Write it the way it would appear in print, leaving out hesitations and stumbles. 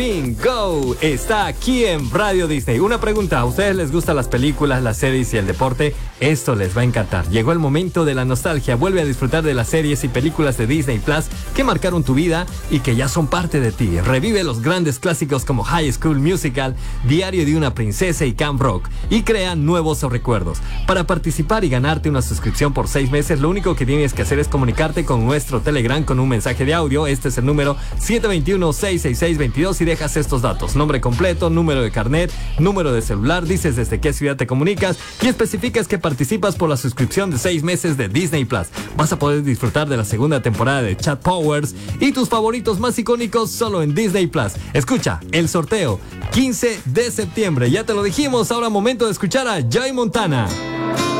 Bingo está aquí en Radio Disney. Una pregunta, ¿a ustedes les gustan las películas, las series y el deporte? Esto les va a encantar. Llegó el momento de la nostalgia. Vuelve a disfrutar de las series y películas de Disney Plus que marcaron tu vida y que ya son parte de ti. Revive los grandes clásicos como High School Musical, Diario de una princesa y Camp Rock y crea nuevos recuerdos. Para participar y ganarte una suscripción por 6 meses, lo único que tienes que hacer es comunicarte con nuestro Telegram con un mensaje de audio. Este es el número 721-666-22 y dejas estos datos: nombre completo, número de carnet, número de celular, dices desde qué ciudad te comunicas y especificas que participas por la suscripción de 6 meses de Disney Plus. Vas a poder disfrutar de la segunda temporada de Chat Powers y tus favoritos más icónicos solo en Disney Plus. Escucha el sorteo 15 de septiembre. Ya te lo dijimos, ahora momento de escuchar a Joey Montana.